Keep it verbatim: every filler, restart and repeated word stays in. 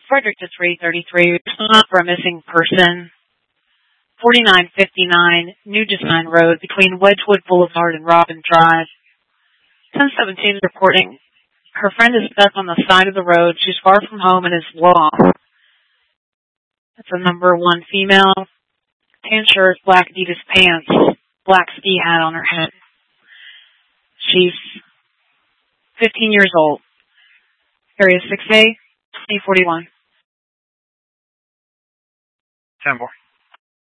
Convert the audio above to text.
Frederick to three thirty-three, for a missing person. forty-nine fifty-nine New Design Road between Wedgwood Boulevard and Robin Drive. ten seventeen is reporting her friend is stuck on the side of the road. She's far from home and is lost. That's a number one female. Tan shirt, black Adidas pants, black ski hat on her head. She's fifteen years old. Area six A, twenty forty-one. ten four.